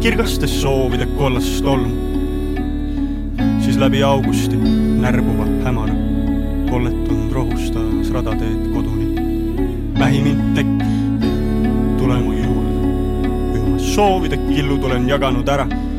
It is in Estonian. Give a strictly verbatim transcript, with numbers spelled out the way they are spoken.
kirgastes soovide kollast tolmu, siis läbi augusti närbuva hämara kolletund rohustas radateed koduni. Mähi mind tekki, tule mu juurde, ühma soovide killu tulen jaganud ära.